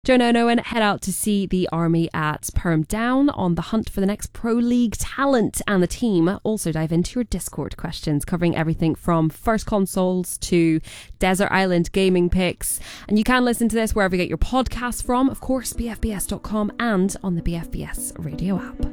Joe and Owen head out to see the army at Perm Down on the hunt for the next Pro League talent, and the team also dive into your Discord questions, covering everything from first consoles to Desert Island gaming picks. And you can listen to this wherever you get your podcasts from, of course, bfbs.com and on the BFBS radio app.